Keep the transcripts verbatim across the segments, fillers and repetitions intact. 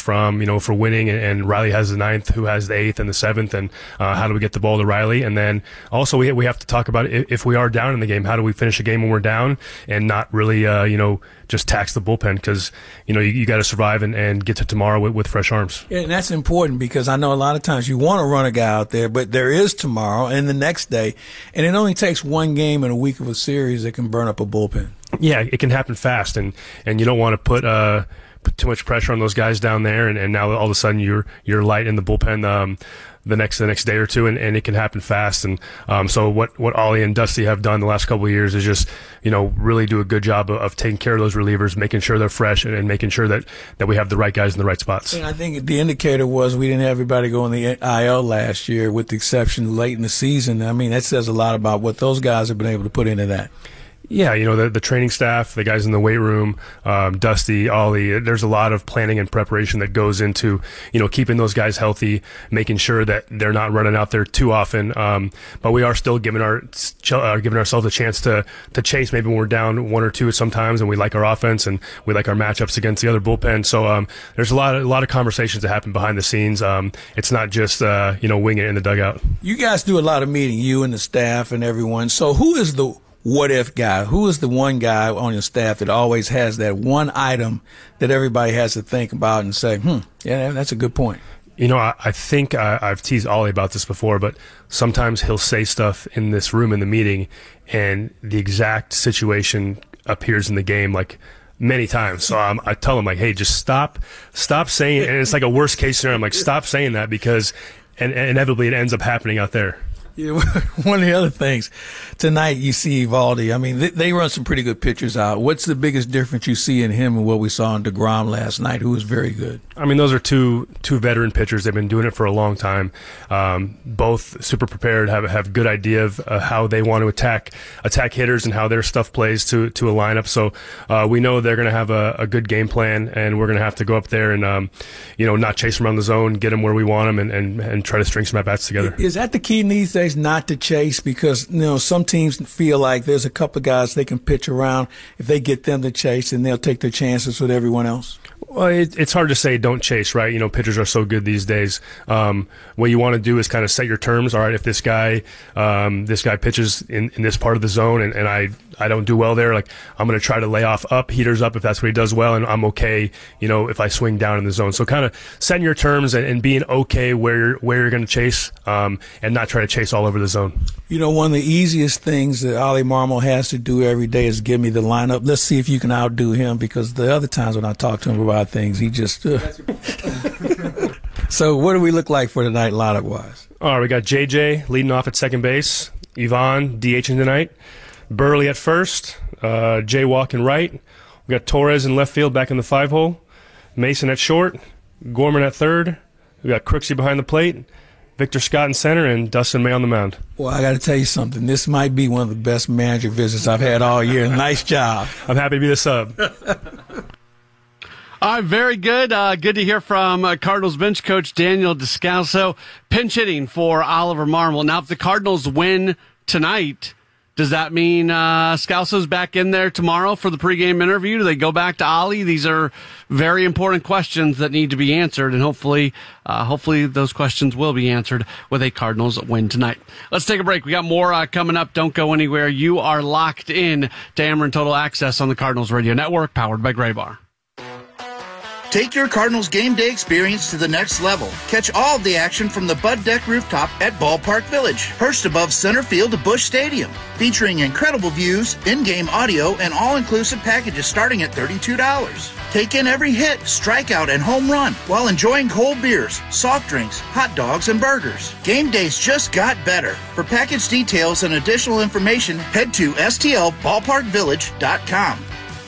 from, you know, for winning, and, and Riley has the ninth, who has the eighth and the seventh, and uh, how do we get the ball to Riley? And then also we we have to talk about if, if we are down in the game, how do we finish a game when we're down and not really, uh, you know, just tax the bullpen, because, you know, you, you got to survive and, and get to tomorrow with, with fresh arms. Yeah, and that's important, because I know a lot of times you want to run a guy out there, but there is tomorrow and the next day, and it only takes one game in a week of a series that can burn up a bullpen. Yeah, it can happen fast, and, and you don't want to put uh put too much pressure on those guys down there, and, and now all of a sudden you're you're light in the bullpen um, the next the next day or two, and, and it can happen fast. And um, so what what Ollie and Dusty have done the last couple of years is just, you know, really do a good job of, of taking care of those relievers, making sure they're fresh, and, and making sure that, that we have the right guys in the right spots. And I think the indicator was we didn't have everybody go in the I L last year, with the exception late in the season. I mean, that says a lot about what those guys have been able to put into that. Yeah, you know, the, the training staff, the guys in the weight room, um, Dusty, Ollie, there's a lot of planning and preparation that goes into, you know, keeping those guys healthy, making sure that they're not running out there too often. Um, but we are still giving our, uh, giving ourselves a chance to, to chase maybe when we're down one or two sometimes, and we like our offense and we like our matchups against the other bullpen. So, um, there's a lot of, a lot of conversations that happen behind the scenes. Um, it's not just, uh, you know, wing it in the dugout. You guys do a lot of meeting, you and the staff and everyone. So who is the what if guy? Who is the one guy on your staff that always has that one item that everybody has to think about and say, hmm, yeah, that's a good point? You know, I, I think I, I've teased Ollie about this before, but sometimes he'll say stuff in this room in the meeting, and the exact situation appears in the game, like, many times. So um, I tell him, like, hey, just stop, stop saying it. And it's like a worst case scenario. I'm like, stop saying that, because and, and inevitably it ends up happening out there. Yeah, one of the other things, tonight you see Eovaldi. I mean, they, they run some pretty good pitchers out. What's the biggest difference you see in him and what we saw in DeGrom last night, who was very good? I mean, those are two two veteran pitchers. They've been doing it for a long time. Um, both super prepared, have have good idea of uh, how they want to attack attack hitters and how their stuff plays to to a lineup. So uh, we know they're going to have a, a good game plan, and we're going to have to go up there and um, you know, not chase them around the zone, get them where we want them, and, and, and try to string some at bats together. Is that the key these days? Not to chase, because, you know, some teams feel like there's a couple of guys they can pitch around. If they get them to chase, and they'll take their chances with everyone else. Well, it, it's hard to say don't chase, right? You know, pitchers are so good these days. Um, what you want to do is kind of set your terms. All right, if this guy, um, this guy pitches in, in this part of the zone, and, and I, I don't do well there, like, I'm going to try to lay off up, heaters up if that's what he does well, and I'm okay, you know, if I swing down in the zone. So kind of setting your terms and, and being okay where you're, where you're going to chase, um, and not try to chase all over the zone. You know, one of the easiest things that Ollie Marmol has to do every day is give me the lineup. Let's see if you can outdo him, because the other times when I talk to him about things, he just uh. So what do we look like for tonight, lineup-wise? All right, we got J J leading off at second base, Ivan DHing tonight, Burley at first, uh, Jay walking right. We got Torres in left field back in the five hole, Mason at short, Gorman at third. We got Crooksey behind the plate, Victor Scott in center, and Dustin May on the mound. Well, I got to tell you something. This might be one of the best manager visits I've had all year. Nice job. I'm happy to be the sub. All right, very good. Uh, good to hear from uh, Cardinals bench coach Daniel Descalso. Pinch hitting for Oliver Marmol. Now, if the Cardinals win tonight, does that mean uh, Scalso's back in there tomorrow for the pregame interview? Do they go back to Ollie? These are very important questions that need to be answered, and hopefully, uh, hopefully those questions will be answered with a Cardinals win tonight. Let's take a break. We got more uh, coming up. Don't go anywhere. You are locked in to Ameren Total Access on the Cardinals Radio Network, powered by Graybar. Take your Cardinals game day experience to the next level. Catch all of the action from the Bud Deck rooftop at Ballpark Village, perched above center field of Busch Stadium, featuring incredible views, in-game audio, and all-inclusive packages starting at thirty-two dollars. Take in every hit, strikeout, and home run while enjoying cold beers, soft drinks, hot dogs, and burgers. Game days just got better. For package details and additional information, head to S T L ballpark village dot com.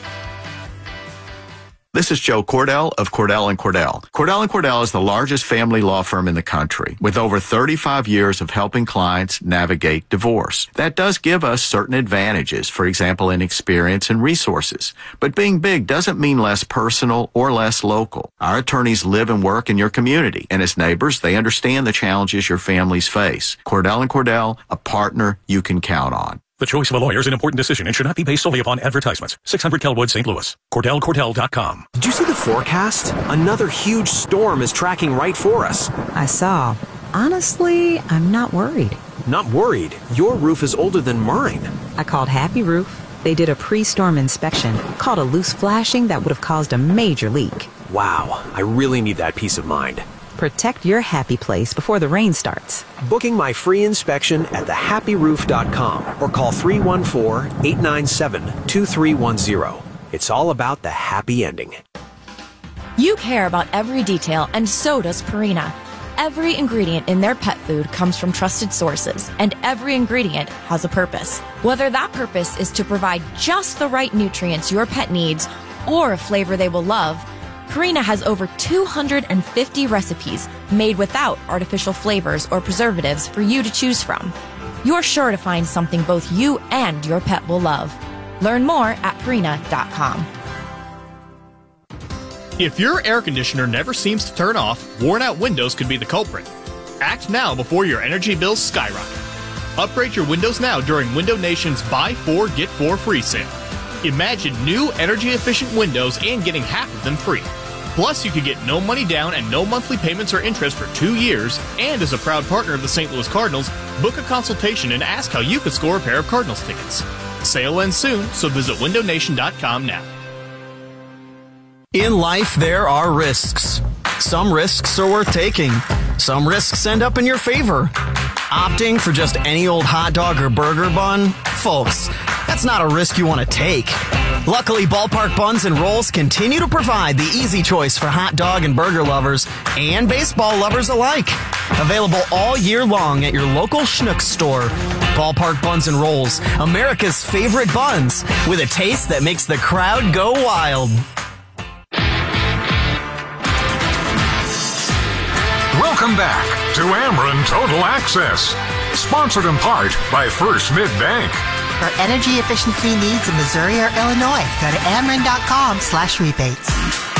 This is Joe Cordell of Cordell and Cordell. Cordell and Cordell is the largest family law firm in the country, with over thirty-five years of helping clients navigate divorce. That does give us certain advantages, for example, in experience and resources. But being big doesn't mean less personal or less local. Our attorneys live and work in your community, and as neighbors, they understand the challenges your families face. Cordell and Cordell, a partner you can count on. The choice of a lawyer is an important decision and should not be based solely upon advertisements. six hundred Kelwood, Saint Louis. Cordell Cordell dot com. Did you see the forecast? Another huge storm is tracking right for us. I saw. Honestly, I'm not worried. Not worried? Your roof is older than mine. I called Happy Roof. They did a pre-storm inspection, caught a loose flashing that would have caused a major leak. Wow, I really need that peace of mind. Protect your happy place before the rain starts. Booking my free inspection at the happy roof dot com or call three one four, eight nine seven, two three one zero. It's all about the happy ending. You care about every detail, and so does Purina. Every ingredient in their pet food comes from trusted sources, and every ingredient has a purpose. Whether that purpose is to provide just the right nutrients your pet needs or a flavor they will love, Purina has over two hundred fifty recipes made without artificial flavors or preservatives for you to choose from. You're sure to find something both you and your pet will love. Learn more at Purina dot com. If your air conditioner never seems to turn off, worn-out windows could be the culprit. Act now before your energy bills skyrocket. Upgrade your windows now during Window Nation's Buy Four, Get Four Free sale. Imagine new energy-efficient windows and getting half of them free. Plus, you could get no money down and no monthly payments or interest for two years. And as a proud partner of the Saint Louis Cardinals, book a consultation and ask how you could score a pair of Cardinals tickets. Sale ends soon, so visit window nation dot com now. In life, there are risks. Some risks are worth taking. Some risks end up in your favor. Opting for just any old hot dog or burger bun? Folks, that's not a risk you want to take. Luckily, Ballpark Buns and Rolls continue to provide the easy choice for hot dog and burger lovers and baseball lovers alike. Available all year long at your local Schnucks store. Ballpark Buns and Rolls, America's favorite buns, with a taste that makes the crowd go wild. Welcome back to Ameren Total Access, sponsored in part by First Mid-Bank. For energy efficiency needs in Missouri or Illinois, go to Ameren dot com slash rebates.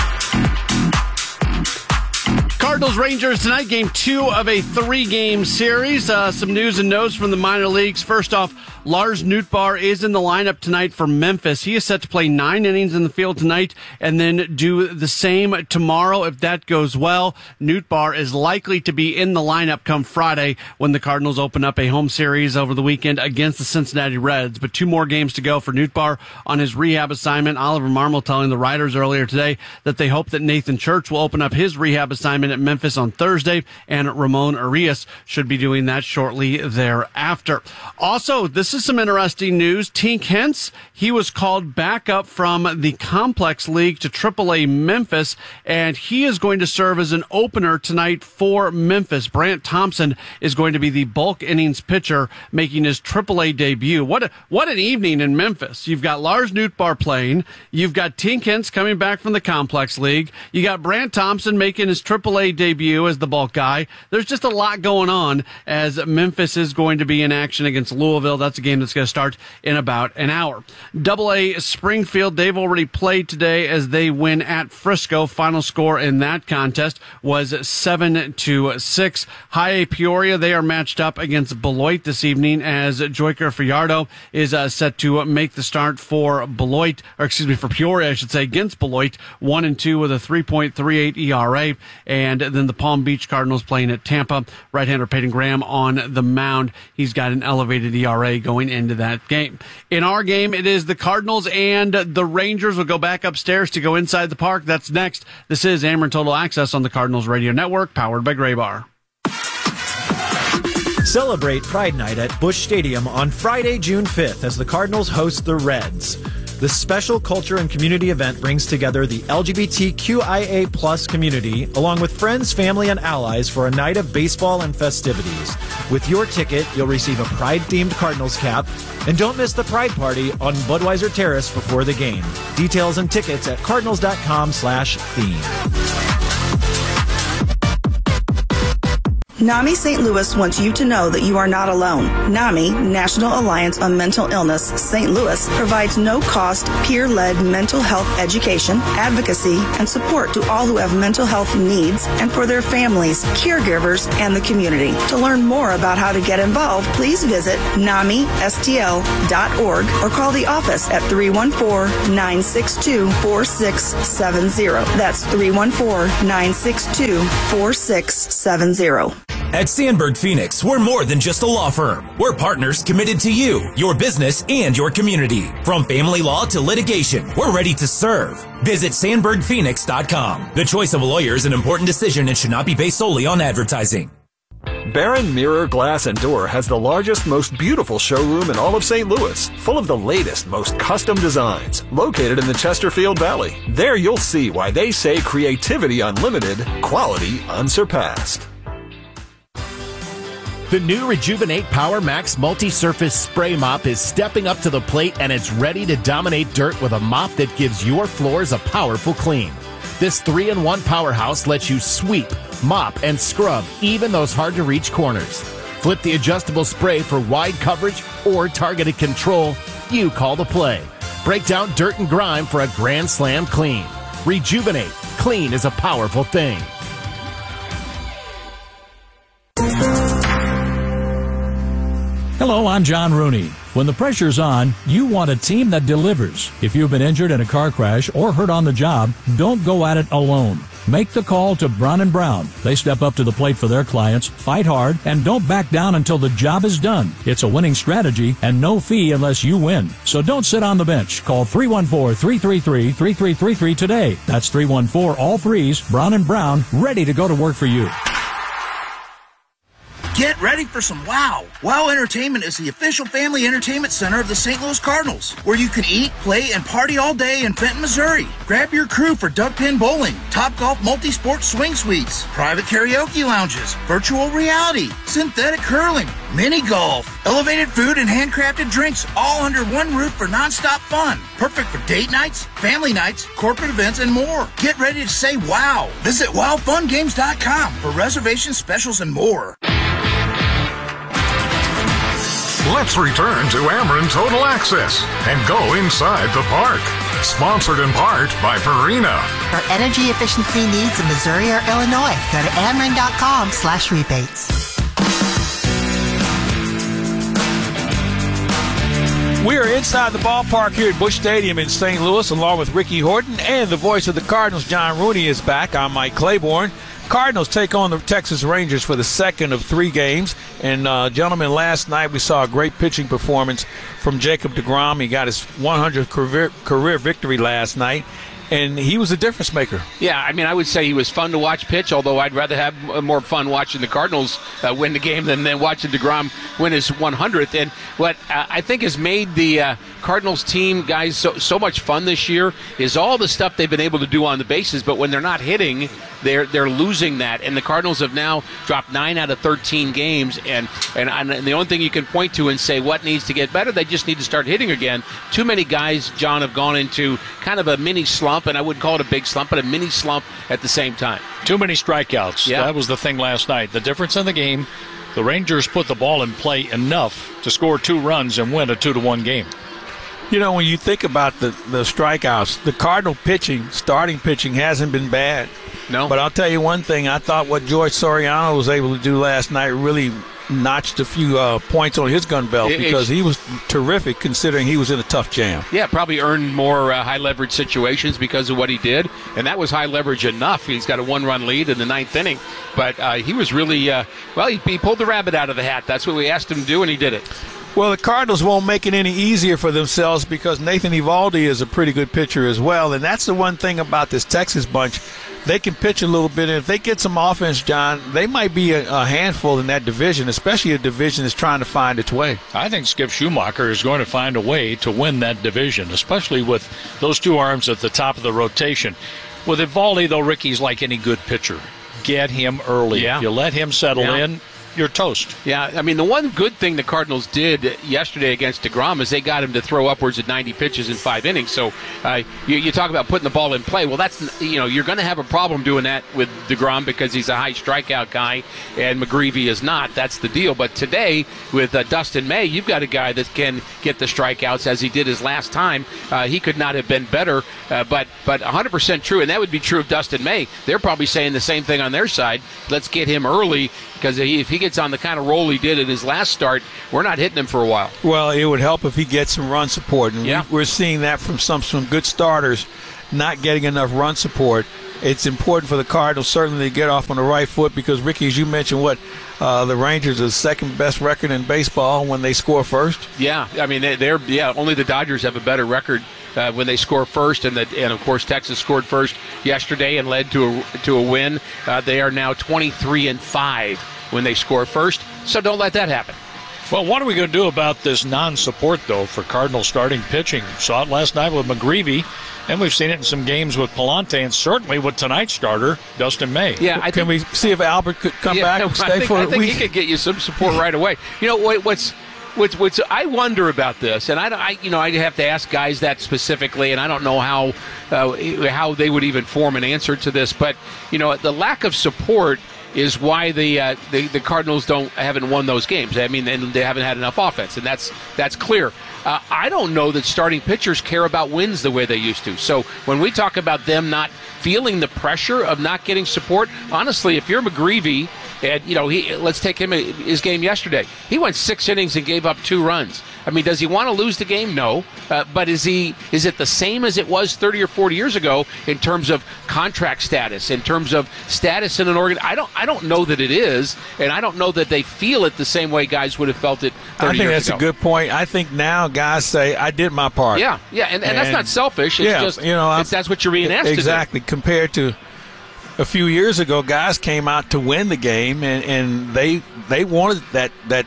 Cardinals Rangers tonight, game two of a three-game series. Uh, some news and notes from the minor leagues. First off, Lars Nootbaar is in the lineup tonight for Memphis. He is set to play nine innings in the field tonight and then do the same tomorrow if that goes well. Nootbaar is likely to be in the lineup come Friday when the Cardinals open up a home series over the weekend against the Cincinnati Reds. But two more games to go for Nootbaar on his rehab assignment. Oliver Marmol telling the writers earlier today that they hope that Nathan Church will open up his rehab assignment at Memphis on Thursday, and Ramon Arias should be doing that shortly thereafter. Also, this is some interesting news. Tink Hence, he was called back up from the Complex League to triple A Memphis, and he is going to serve as an opener tonight for Memphis. Brant Thompson is going to be the bulk innings pitcher, making his triple A debut. What a, what an evening in Memphis. You've got Lars Nootbaar playing. You've got Tink Hence coming back from the Complex League. You got Brant Thompson making his triple A debut as the bulk guy. There's just a lot going on as Memphis is going to be in action against Louisville. That's a game that's going to start in about an hour. Double A Springfield, they've already played today as they win at Frisco. Final score in that contest was seven to six. High A Peoria, they are matched up against Beloit this evening as Joyker Fajardo is uh, set to make the start for Beloit, or excuse me, for Peoria, I should say, against Beloit, one and two with a three point three eight E R A. And then the Palm Beach Cardinals playing at Tampa. Right-hander Peyton Graham on the mound. He's got an elevated E R A going into that game. In our game, it is the Cardinals and the Rangers will go back upstairs to go inside the park. That's next. This is Ameren Total Access on the Cardinals Radio Network, powered by Graybar. Celebrate Pride Night at Busch Stadium on Friday, June fifth, as the Cardinals host the Reds. This special culture and community event brings together the L G B T Q I A plus community, along with friends, family, and allies for a night of baseball and festivities. With your ticket, you'll receive a Pride-themed Cardinals cap, and don't miss the Pride Party on Budweiser Terrace before the game. Details and tickets at cardinals dot com slash theme. NAMI Saint Louis wants you to know that you are not alone. NAMI, National Alliance on Mental Illness, Saint Louis, provides no-cost, peer-led mental health education, advocacy, and support to all who have mental health needs and for their families, caregivers, and the community. To learn more about how to get involved, please visit nami s t l dot org or call the office at three one four, nine six two, four six seven zero. That's three one four, nine six two, four six seven zero. At Sandberg Phoenix, we're more than just a law firm. We're partners committed to you, your business, and your community. From family law to litigation, we're ready to serve. Visit sandberg phoenix dot com. The choice of a lawyer is an important decision and should not be based solely on advertising. Barron Mirror Glass and Door has the largest, most beautiful showroom in all of Saint Louis, full of the latest, most custom designs, located in the Chesterfield Valley. There you'll see why they say creativity unlimited, quality unsurpassed. The new Rejuvenate Power Max Multi-Surface Spray Mop is stepping up to the plate, and it's ready to dominate dirt with a mop that gives your floors a powerful clean. This three in one powerhouse lets you sweep, mop, and scrub even those hard-to-reach corners. Flip the adjustable spray for wide coverage or targeted control. You call the play. Break down dirt and grime for a grand slam clean. Rejuvenate. Clean is a powerful thing. Hello, I'm John Rooney. When the pressure's on, you want a team that delivers. If you've been injured in a car crash or hurt on the job, don't go at it alone. Make the call to Brown and Brown. They step up to the plate for their clients, fight hard, and don't back down until the job is done. It's a winning strategy and no fee unless you win. So don't sit on the bench. Call three one four, three three three, three three three three today. That's three one four, all threes, Brown and Brown, ready to go to work for you. Get ready for some wow. Wow Entertainment is the official family entertainment center of the Saint Louis Cardinals, where you can eat, play, and party all day in Fenton, Missouri. Grab your crew for duck pin bowling, Topgolf multi-sport swing suites, private karaoke lounges, virtual reality, synthetic curling, mini golf, elevated food, and handcrafted drinks, all under one roof for nonstop fun. Perfect for date nights, family nights, corporate events, and more. Get ready to say wow. Visit wow fun games dot com for reservations, specials, and more. Let's return to Ameren Total Access and go inside the park. Sponsored in part by Purina. For energy efficiency needs in Missouri or Illinois, go to ameren dot com slash rebates. We are inside the ballpark here at Busch Stadium in Saint Louis, along with Ricky Horton, and the voice of the Cardinals, John Rooney, is back. I'm Mike Claiborne. Cardinals take on the Texas Rangers for the second of three games. And, uh, gentlemen, last night we saw a great pitching performance from Jacob deGrom. He got his one hundredth career, career victory last night, and he was a difference maker. Yeah, I mean, I would say he was fun to watch pitch, although I'd rather have more fun watching the Cardinals uh, win the game than, than watching deGrom win his one hundredth. And what uh, I think has made the uh, Cardinals team, guys, so, so much fun this year is all the stuff they've been able to do on the bases, but when they're not hitting, they're they're losing that. And the Cardinals have now dropped nine out of thirteen games, and, and, and the only thing you can point to and say what needs to get better, they just need to start hitting again. Too many guys, John, have gone into kind of a mini slump, and I wouldn't call it a big slump, but a mini slump at the same time. Too many strikeouts. Yeah. That was the thing last night. The difference in the game, the Rangers put the ball in play enough to score two runs and win a two to one game. You know, when you think about the, the strikeouts, the Cardinal pitching, starting pitching, hasn't been bad. No. But I'll tell you one thing. I thought what George Soriano was able to do last night really notched a few uh, points on his gun belt it, because he was terrific considering he was in a tough jam. Yeah, probably earned more uh, high-leverage situations because of what he did, and that was high leverage enough. He's got a one-run lead in the ninth inning, but uh, he was really, uh, well, he, he pulled the rabbit out of the hat. That's what we asked him to do, and he did it. Well, the Cardinals won't make it any easier for themselves because Nathan Eovaldi is a pretty good pitcher as well, and that's the one thing about this Texas bunch. They can pitch a little bit, and if they get some offense, John, they might be a, a handful in that division, especially a division that's trying to find its way. I think Skip Schumacher is going to find a way to win that division, especially with those two arms at the top of the rotation. With Eovaldi, though, Ricky's like any good pitcher. Get him early. Yeah. If you let him settle yeah. in, you're toast. Yeah, I mean, the one good thing the Cardinals did yesterday against DeGrom is they got him to throw upwards of ninety pitches in five innings. So uh, you, you talk about putting the ball in play. Well, that's, you know, you're going to have a problem doing that with DeGrom because he's a high strikeout guy and McGreevy is not. That's the deal. But today with uh, Dustin May, you've got a guy that can get the strikeouts as he did his last time. Uh, he could not have been better, uh, but, but one hundred percent true, and that would be true of Dustin May. They're probably saying the same thing on their side. Let's get him early because if he gets on the kind of roll he did in his last start, we're not hitting him for a while. Well, it would help if he gets some run support, and yeah. we're seeing that from some, some good starters not getting enough run support. It's important for the Cardinals certainly to get off on the right foot because, Ricky, as you mentioned, what uh, the Rangers are the second best record in baseball when they score first. Yeah, I mean, they're yeah. Only the Dodgers have a better record uh, when they score first, and the, and of course Texas scored first yesterday and led to a to a win. Uh, they are now twenty-three and five when they score first. So don't let that happen. Well, what are we going to do about this non-support, though, for Cardinals starting pitching? Saw it last night with McGreevy, and we've seen it in some games with Palante, and certainly with tonight's starter, Dustin May. Yeah, I Can think, we see if Albert could come yeah, back and I stay think, for I a think week? he could get you some support right away. You know what, what's what's what's I wonder about this, and I, I you know I have to ask guys that specifically, and I don't know how uh, how they would even form an answer to this, but you know the lack of support is why the, uh, the the Cardinals don't haven't won those games. I mean, they haven't had enough offense, and that's that's clear. Uh, I don't know that starting pitchers care about wins the way they used to. So when we talk about them not feeling the pressure of not getting support, honestly, if you're McGreevy, and you know, he let's take him his game yesterday. He went six innings and gave up two runs. I mean, does he want to lose the game? No. Uh, but is he? Is it the same as it was thirty or forty years ago in terms of contract status, in terms of status in an organ? I don't. I don't know that it is, and I don't know that they feel it the same way guys would have felt it thirty I think years that's ago. a good point. I think now guys say, "I did my part." Yeah, yeah, and, and, and that's not selfish. It's yeah, just you know, it's, that's what you're being asked exactly. to do. Compared to a few years ago, guys came out to win the game, and, and they they wanted that that.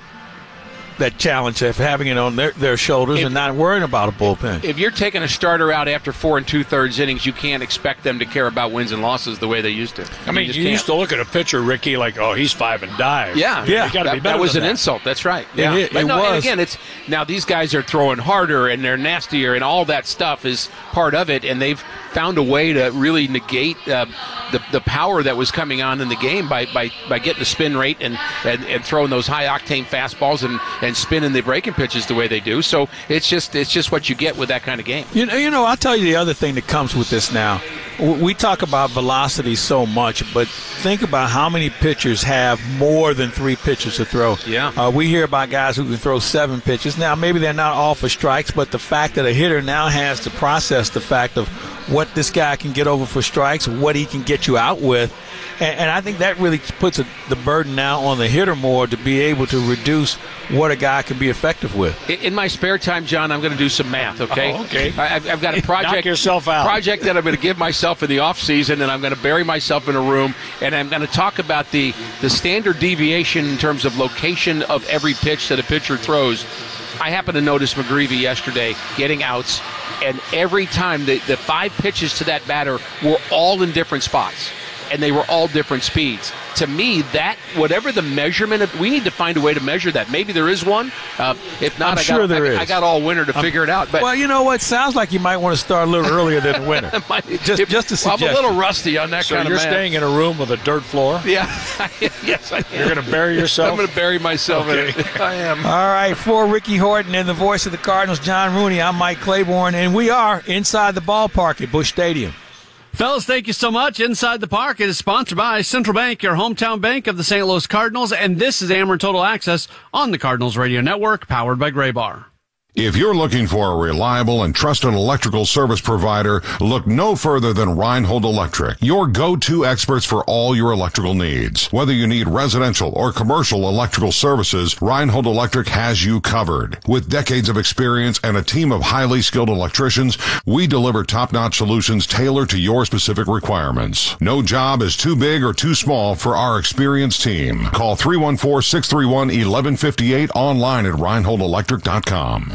that challenge of having it on their, their shoulders if, and not worrying about a bullpen. If you're taking a starter out after four and two-thirds innings, you can't expect them to care about wins and losses the way they used to. I mean, you, you used to look at a pitcher, Ricky, like, oh, he's five and dive. Yeah, yeah. You gotta that, be better that was than an that. insult. That's right. Yeah, it, but it no, was. And again, it's now these guys are throwing harder and they're nastier, and all that stuff is part of it. And they've found a way to really negate uh, the the power that was coming on in the game by by, by getting the spin rate and, and, and throwing those high octane fastballs and, and spinning the breaking pitches the way they do. So it's just it's just what you get with that kind of game. You know, you know, I'll tell you the other thing that comes with this now. We talk about velocity so much, but think about how many pitchers have more than three pitches to throw. Yeah. Uh, we hear about guys who can throw seven pitches. Now, maybe they're not all for strikes, but the fact that a hitter now has to process the fact of what this guy can get over for strikes, what he can get you out with. And, and I think that really puts a, the burden now on the hitter more to be able to reduce what a guy can be effective with. In my spare time, John, I'm going to do some math, okay? Oh, okay. I've, I've got a project, Knock yourself out. project that I'm going to give myself in the off season, and I'm going to bury myself in a room, and I'm going to talk about the, the standard deviation in terms of location of every pitch that a pitcher throws. I happened to notice McGreevy yesterday getting outs, and every time the, the five pitches to that batter were all in different spots, and they were all different speeds. To me, that whatever the measurement of, we need to find a way to measure that. Maybe there is one. Uh, if not, I'm I, sure got, there I, is. I got all winter to I'm, figure it out. But well, you know what? Sounds like you might want to start a little earlier than winter. just, just a suggestion. Well, I'm a little rusty on that so kind you're of math. staying in a room with a dirt floor? Yeah. Yes, I am. You're going to bury yourself? I'm going to bury myself okay. in it. I am. All right, for Ricky Horton and the voice of the Cardinals, John Rooney, I'm Mike Claiborne, and we are inside the ballpark at Busch Stadium. Fellas, thank you so much. Inside the Park is sponsored by Central Bank, your hometown bank of the Saint Louis Cardinals, and this is Ameren Total Access on the Cardinals Radio Network, powered by Gray Bar. If you're looking for a reliable and trusted electrical service provider, look no further than Reinhold Electric, your go-to experts for all your electrical needs. Whether you need residential or commercial electrical services, Reinhold Electric has you covered. With decades of experience and a team of highly skilled electricians, we deliver top-notch solutions tailored to your specific requirements. No job is too big or too small for our experienced team. Call three one four, six three one, one one five eight online at reinhold electric dot com.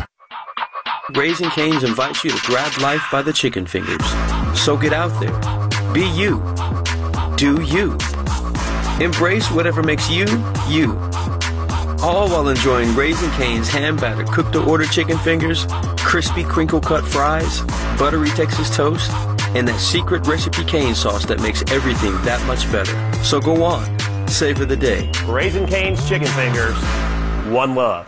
Raising Cane's invites you to grab life by the chicken fingers. So get out there. Be you. Do you. Embrace whatever makes you, you. All while enjoying Raising Cane's hand-battered cooked-to-order chicken fingers, crispy crinkle-cut fries, buttery Texas toast, and that secret recipe cane sauce that makes everything that much better. So go on, savor the day. Raising Cane's chicken fingers, one love.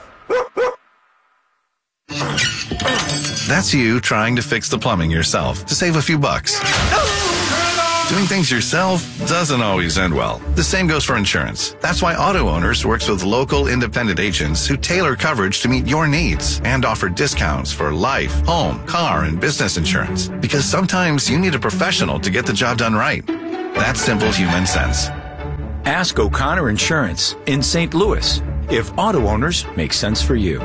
That's you trying to fix the plumbing yourself to save a few bucks. Doing things yourself doesn't always end well. The same goes for insurance. That's why Auto Owners works with local independent agents who tailor coverage to meet your needs and offer discounts for life, home, car, and business insurance. Because sometimes you need a professional to get the job done right. That's simple human sense. Ask O'Connor Insurance in Saint Louis if Auto Owners make sense for you.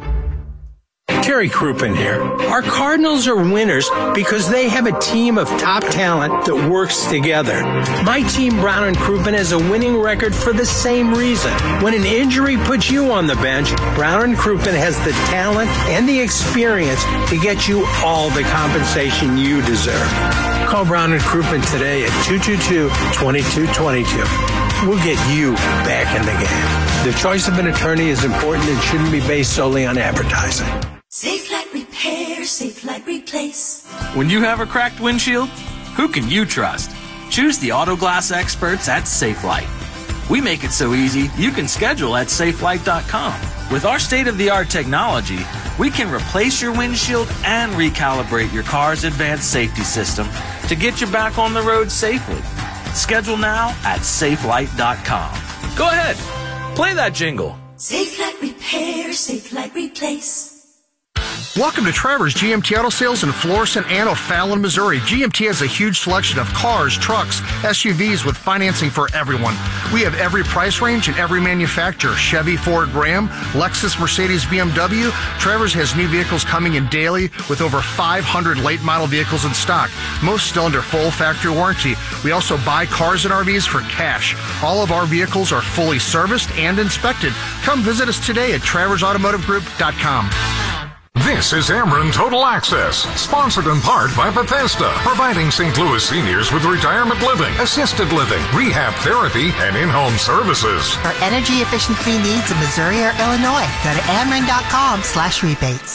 Terry Crouppen here. Our Cardinals are winners because they have a team of top talent that works together. My team, Brown and Crouppen, has a winning record for the same reason. When an injury puts you on the bench, Brown and Crouppen has the talent and the experience to get you all the compensation you deserve. Call Brown and Crouppen today at two two two, two two two two. We'll get you back in the game. The choice of an attorney is important and shouldn't be based solely on advertising. Safe Light Repair, Safe Light Replace. When you have a cracked windshield, who can you trust? Choose the auto glass experts at Safe Light. We make it so easy, you can schedule at safe light dot com. With our state-of-the-art technology, we can replace your windshield and recalibrate your car's advanced safety system to get you back on the road safely. Schedule now at safe light dot com. Go ahead, play that jingle. Safe Light Repair, Safe Light Replace. Welcome to Trevor's G M T Auto Sales in Florissant and O'Fallon, Missouri. G M T has a huge selection of cars, trucks, S U Vs with financing for everyone. We have every price range and every manufacturer. Chevy, Ford, Ram, Lexus, Mercedes, B M W. Trevor's has new vehicles coming in daily with over five hundred late model vehicles in stock, most still under full factory warranty. We also buy cars and R Vs for cash. All of our vehicles are fully serviced and inspected. Come visit us today at travers automotive group dot com. This is Ameren Total Access, sponsored in part by Bethesda, providing Saint Louis seniors with retirement living, assisted living, rehab therapy, and in-home services. For energy efficiency needs in Missouri or Illinois, go to ameren dot com slash rebates.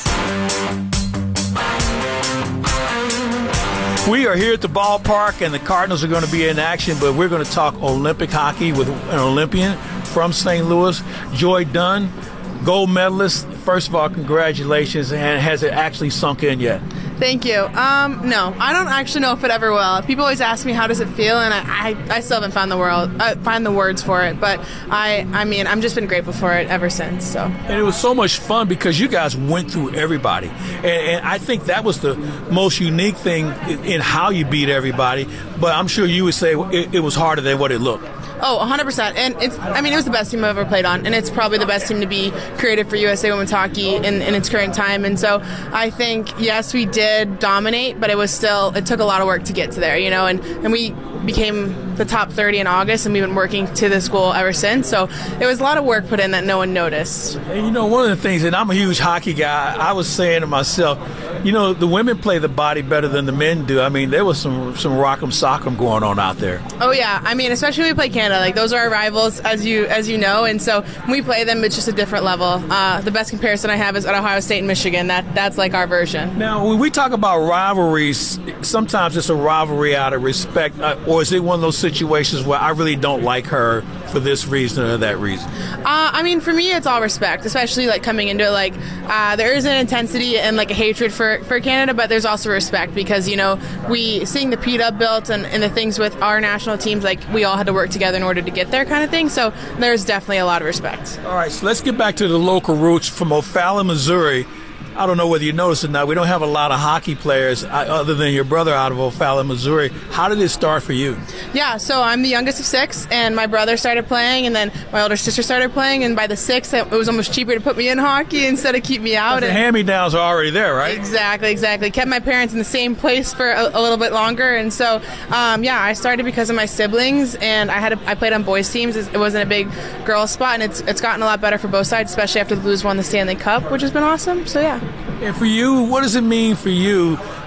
We are here at the ballpark, and the Cardinals are going to be in action, but we're going to talk Olympic hockey with an Olympian from Saint Louis, Joy Dunn, gold medalist. First of all, congratulations, and has it actually sunk in yet? Thank you. Um, no, I don't actually know if it ever will. People always ask me how does it feel, and I, I, I still haven't found the world, uh, find the words for it. But I, I mean, I've just been grateful for it ever since. So. And it was so much fun because you guys went through everybody, and, and I think that was the most unique thing in, in how you beat everybody. But I'm sure you would say it, it was harder than what it looked. Oh, one hundred percent. And it's, I mean, it was the best team I've ever played on, and it's probably the best team to be created for U S A Women's Hockey in, in its current time. And so I think, yes, we did dominate, but it was still, it took a lot of work to get to there, you know, and, and we became the top thirty in August, and we've been working to this goal ever since. So it was a lot of work put in that no one noticed. And, you know, one of the things, and I'm a huge hockey guy, I was saying to myself, you know, the women play the body better than the men do. I mean, there was some, some rock'em sock'em going on out there. Oh, yeah. I mean, especially when we play Canada. Like, those are our rivals, as you as you know, and so when we play them, it's just a different level. Uh, the best comparison I have is at Ohio State and Michigan. That That's like our version. Now, when we talk about rivalries, sometimes it's a rivalry out of respect, uh, or is it one of those situations where I really don't like her for this reason or that reason? Uh, I mean, for me, it's all respect, especially like coming into it. Like, uh, there is an intensity and like a hatred for, for Canada, but there's also respect because, you know, we seeing the P W built and, and the things with our national teams, like we all had to work together in order to get there kind of thing. So there's definitely a lot of respect. All right, so let's get back to the local roots from O'Fallon, Missouri. I don't know whether you noticed it or not. We don't have a lot of hockey players uh, other than your brother out of O'Fallon, Missouri. How did it start for you? Yeah, so I'm the youngest of six, and my brother started playing, and then my older sister started playing, and by the sixth, it was almost cheaper to put me in hockey instead of keep me out. The hand-me-downs are already there, right? Exactly, exactly. Kept my parents in the same place for a, a little bit longer, and so, um, yeah, I started because of my siblings, and I had a, I played on boys' teams. It wasn't a big girls' spot, and it's it's gotten a lot better for both sides, especially after the Blues won the Stanley Cup, which has been awesome, so yeah. And for you, what does it mean for you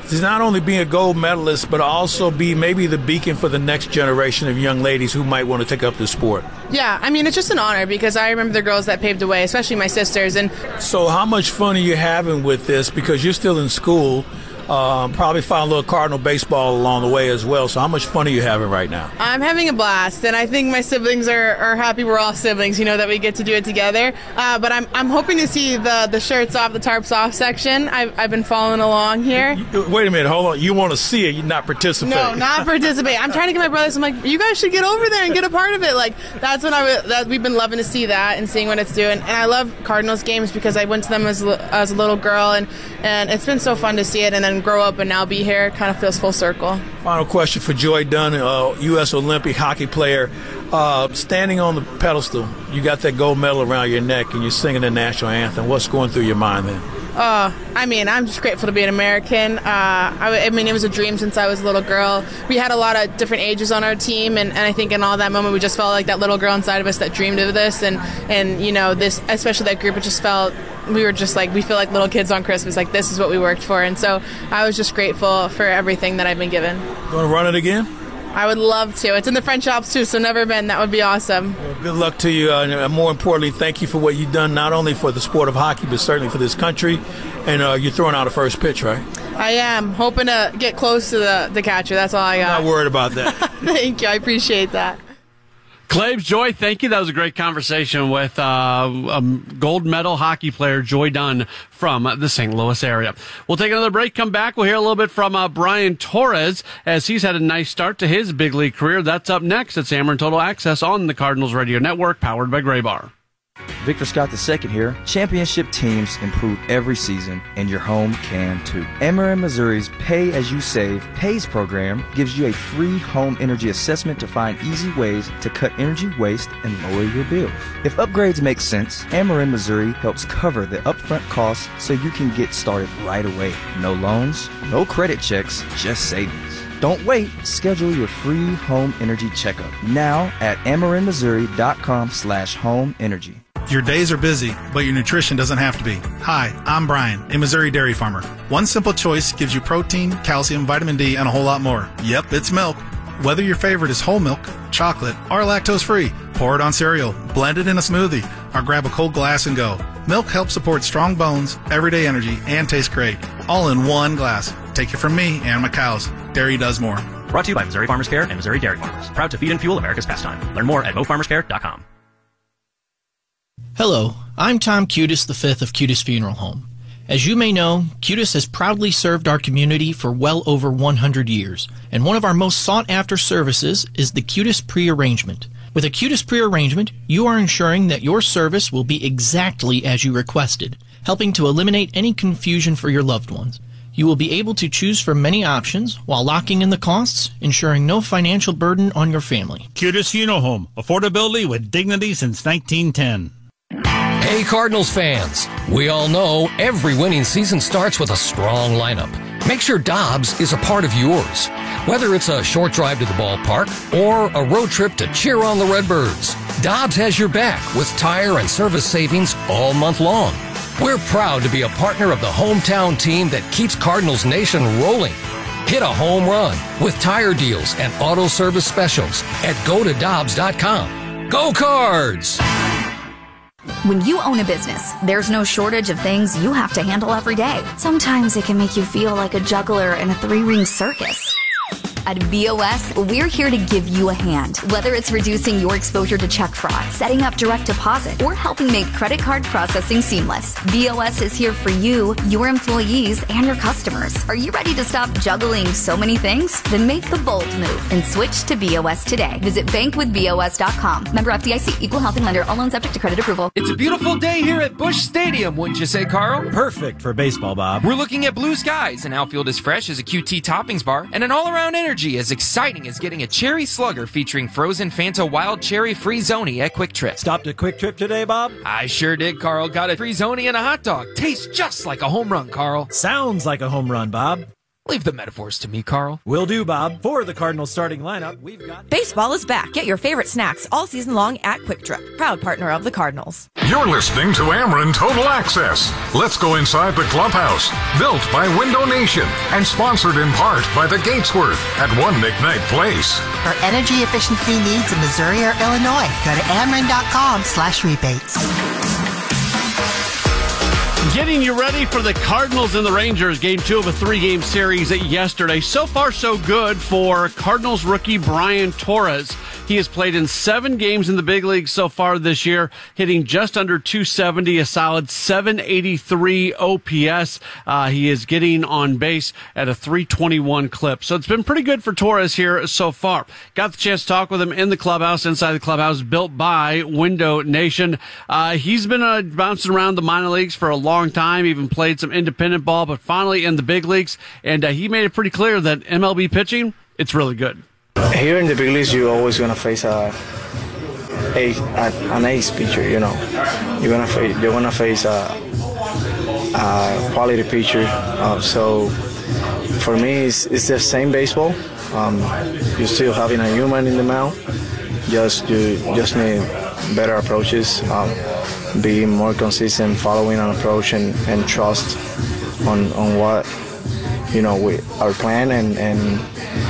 to not only be a gold medalist, but also be maybe the beacon for the next generation of young ladies who might want to take up the sport? Yeah, I mean, it's just an honor because I remember the girls that paved the way, especially my sisters. And so how much fun are you having with this? Because you're still in school. Um, probably found a little Cardinal baseball along the way as well. So how much fun are you having right now? I'm having a blast, and I think my siblings are, are happy we're all siblings, you know, that we get to do it together. Uh, but I'm I'm hoping to see the, the shirts off, the tarps off section. I've, I've been following along here. Wait a minute, hold on. You want to see it, you're not participating. No, not participate. I'm trying to get my brothers. I'm like, you guys should get over there and get a part of it. Like, that's what I that we've been loving to see that and seeing what it's doing. And I love Cardinals games because I went to them as, as a little girl, and, and it's been so fun to see it and then grow up and now be here. It kind of feels full circle. Final question for Joy Dunn, uh, U S Olympic hockey player. Uh, standing on the pedestal, you got that gold medal around your neck and you're singing the national anthem. What's going through your mind then? Uh, I mean, I'm just grateful to be an American. Uh, I, I mean, it was a dream since I was a little girl. We had a lot of different ages on our team, and, and I think in all that moment we just felt like that little girl inside of us that dreamed of this, and, and you know, this, especially that group, it just felt, we were just like, we feel like little kids on Christmas, like this is what we worked for, and so I was just grateful for everything that I've been given. Going to run it again? I would love to. It's in the French Alps too, so never been. That would be awesome. Well, good luck to you. Uh, and more importantly, thank you for what you've done, not only for the sport of hockey, but certainly for this country. And uh, you're throwing out a first pitch, right? I am. Hoping to get close to the, the catcher. That's all I got. I'm not worried about that. Thank you. I appreciate that. Claves, Joy, thank you. That was a great conversation with uh, um, gold medal hockey player Joy Dunn from the Saint Louis area. We'll take another break, come back. We'll hear a little bit from uh, Brian Torres as he's had a nice start to his big league career. That's up next. It's Ameren Total Access on the Cardinals Radio Network, powered by Graybar. Victor Scott the second here. Championship teams improve every season, and your home can too. Ameren Missouri's Pay As You Save PAYS program gives you a free home energy assessment to find easy ways to cut energy waste and lower your bills. If upgrades make sense, Ameren Missouri helps cover the upfront costs so you can get started right away. No loans, no credit checks, just savings. Don't wait. Schedule your free home energy checkup now at amerenmissouri.com slash home energy. Your days are busy, but your nutrition doesn't have to be. Hi, I'm Brian, a Missouri dairy farmer. One simple choice gives you protein, calcium, vitamin D, and a whole lot more. Yep, it's milk. Whether your favorite is whole milk, chocolate, or lactose-free, pour it on cereal, blend it in a smoothie, or grab a cold glass and go. Milk helps support strong bones, everyday energy, and tastes great. All in one glass. Take it from me and my cows. Dairy does more. Brought to you by Missouri Farmers Care and Missouri Dairy Farmers. Proud to feed and fuel America's pastime. Learn more at mo farmers care dot com. Hello, I'm Tom Cutis the fifth of Cutis Funeral Home. As you may know, Cutis has proudly served our community for well over one hundred years, and one of our most sought-after services is the Cutis Pre-Arrangement. With a Cutis Pre-Arrangement, you are ensuring that your service will be exactly as you requested, helping to eliminate any confusion for your loved ones. You will be able to choose from many options while locking in the costs, ensuring no financial burden on your family. Cutis Funeral Home, affordability with dignity since nineteen ten. Hey Cardinals fans, we all know every winning season starts with a strong lineup. Make sure Dobbs is a part of yours. Whether it's a short drive to the ballpark or a road trip to cheer on the Redbirds, Dobbs has your back with tire and service savings all month long. We're proud to be a partner of the hometown team that keeps Cardinals Nation rolling. Hit a home run with tire deals and auto service specials at go to dobbs dot com. Go Cards! When you own a business, there's no shortage of things you have to handle every day. Sometimes it can make you feel like a juggler in a three-ring circus. At B O S, we're here to give you a hand. Whether it's reducing your exposure to check fraud, setting up direct deposit, or helping make credit card processing seamless, B O S is here for you, your employees, and your customers. Are you ready to stop juggling so many things? Then make the bold move and switch to B O S today. Visit bank with B O S dot com. Member F D I C, equal housing lender. All loans subject to credit approval. It's a beautiful day here at Busch Stadium, wouldn't you say, Carl? Perfect for baseball, Bob. We're looking at blue skies, an outfield as fresh as a Q T toppings bar, and an all-around energy as exciting as getting a cherry slugger featuring frozen Fanta Wild Cherry Free-Zoni at Quick Trip. Stopped at Quick Trip today, Bob? I sure did, Carl. Got a Free-Zoni and a hot dog. Tastes just like a home run, Carl. Sounds like a home run, Bob. Leave the metaphors to me, Carl. Will do, Bob. For the Cardinals starting lineup, we've got... Baseball is back. Get your favorite snacks all season long at Quick Trip, proud partner of the Cardinals. You're listening to Ameren Total Access. Let's go inside the clubhouse. Built by Window Nation and sponsored in part by the Gatesworth at One McKnight Place. For energy efficiency needs in Missouri or Illinois, go to Ameren.com slash rebates. Getting you ready for the Cardinals and the Rangers, game two of a three-game series yesterday. So far, so good for Cardinals rookie Brian Torres. He has played in seven games in the big leagues so far this year, hitting just under two seventy, a solid seven eighty-three O P S. Uh, he is getting on base at a three twenty-one clip. So it's been pretty good for Torres here so far. Got the chance to talk with him in the clubhouse, inside the clubhouse, built by Window Nation. Uh, he's been uh, bouncing around the minor leagues for a long time, even played some independent ball, but finally in the big leagues. And uh, he made it pretty clear that M L B pitching, it's really good. Here in the big leagues, you're always gonna face a, a, a an ace pitcher. You know, you're gonna face you're gonna face a, a quality pitcher. Uh, so for me, it's, it's the same baseball. Um, you're still having a human in the mound. Just you just need better approaches, um, being more consistent, following an approach, and, and trust on on what you know we our plan and and.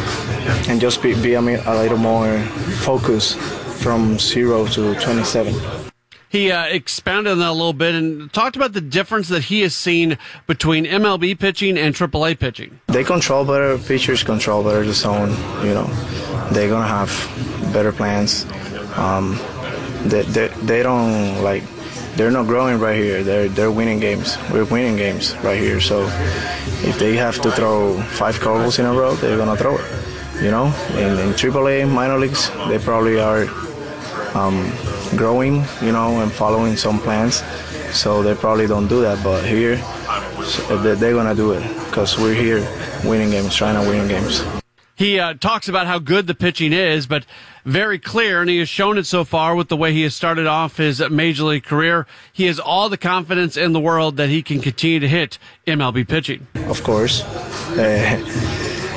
And just be, be a, a little more focused from zero to twenty-seven. He uh, expounded on that a little bit and talked about the difference that he has seen between M L B pitching and triple A pitching. They control better, pitchers control better the zone. You know, they're gonna have better plans. Um, they, they they don't like they're not growing right here. They're they're winning games. We're winning games right here. So if they have to throw five curveballs in a row, they're gonna throw it. You know, in, in triple A minor leagues, they probably are um, growing, you know, and following some plans. So they probably don't do that. But here, they're going to do it because we're here winning games, trying to win games. He uh, talks about how good the pitching is, but very clear, and he has shown it so far with the way he has started off his major league career. He has all the confidence in the world that he can continue to hit M L B pitching. Of course. Uh,